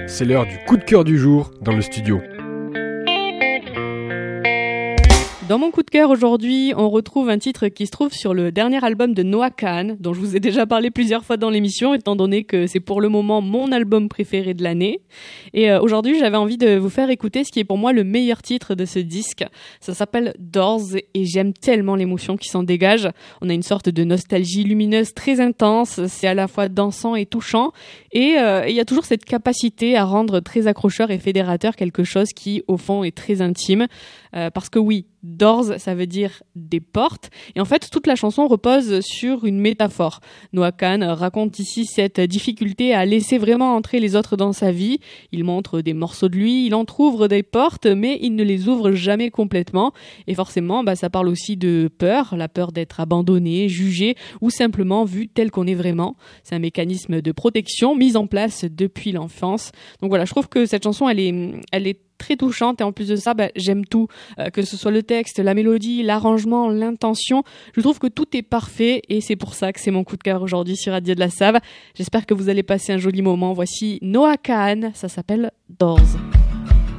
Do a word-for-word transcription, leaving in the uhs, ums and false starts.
C'est l'heure du coup de cœur du jour dans le studio. Dans mon coup de cœur aujourd'hui, on retrouve un titre qui se trouve sur le dernier album de Noah Kahan, dont je vous ai déjà parlé plusieurs fois dans l'émission, étant donné que c'est pour le moment mon album préféré de l'année. Et euh, aujourd'hui, j'avais envie de vous faire écouter ce qui est pour moi le meilleur titre de ce disque. Ça s'appelle Doors et j'aime tellement l'émotion qui s'en dégage. On a une sorte de nostalgie lumineuse très intense, c'est à la fois dansant et touchant. Et euh, il y a toujours cette capacité à rendre très accrocheur et fédérateur quelque chose qui, au fond, est très intime. Euh, parce que oui, Doors, ça veut dire des portes. Et en fait, toute la chanson repose sur une métaphore. Noah Kahan raconte ici cette difficulté à laisser vraiment entrer les autres dans sa vie. Il montre des morceaux de lui, il entrouvre des portes, mais il ne les ouvre jamais complètement. Et forcément, bah, ça parle aussi de peur, la peur d'être abandonné, jugé ou simplement vu tel qu'on est vraiment. C'est un mécanisme de protection mis en place depuis l'enfance. Donc voilà, je trouve que cette chanson, elle est, elle est très touchante et en plus de ça, bah, j'aime tout, euh, que ce soit le texte, la mélodie, l'arrangement, l'intention. Je trouve que tout est parfait et c'est pour ça que c'est mon coup de cœur aujourd'hui sur Radio de la Save. J'espère que vous allez passer un joli moment. Voici Noah Kahan, ça s'appelle Doors.